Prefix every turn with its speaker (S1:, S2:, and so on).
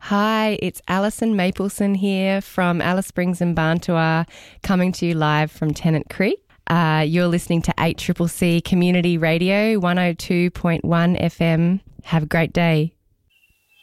S1: Hi, it's Alison Mapleson here from Alice Springs and Barntua, coming to you live from Tennant Creek. You're listening to 8CCC Community Radio 102.1 FM. Have a great day.